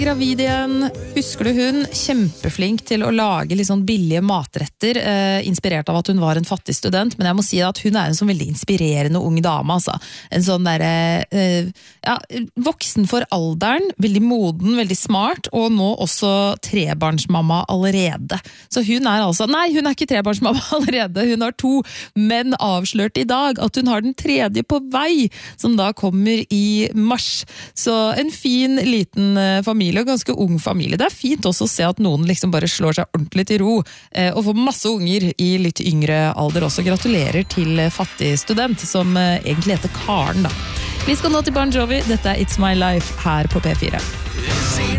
Gravid igjen, husker du hun kjempeflink til å lage litt sånn billige matretter, inspirert av at hun var en fattig student, men jeg må si at hun en sånn veldig inspirerende ung dame, altså. En sånn voksen for alderen, veldig moden, veldig smart, og nå også trebarnsmamma allerede. Så hun altså, nei, hun ikke trebarnsmamma allerede, hun har 2, men avslørt i dag at hun har den 3. på vei, som da kommer i mars. Så en fin, liten familie, og ganske ung familie. Det fint også å se at noen liksom bare slår seg ordentlig til ro, og får masse unger i litt yngre alder også. Gratulerer til fattig student, som egentlig heter Karen da. Vi skal nå til Bon Jovi. Dette It's My Life her på P4.